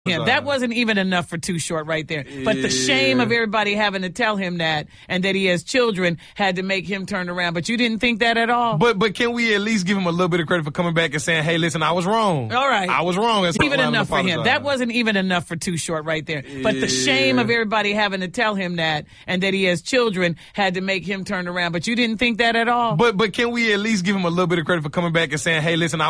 him. That wasn't even enough for Too Short right there. But the shame of everybody having to tell him that and that he has children had to make him turn around. But you didn't think that at all? But can we at least give him a little bit of credit for coming back and saying, hey, listen, I was wrong. All right. I was wrong. That's even enough for him. That wasn't even enough for Too Short right there. But the shame of everybody having to tell him that and that he has children had to make him turn around. But you didn't think that at all? But can we at least give him a little bit of credit for coming back and saying, hey, listen,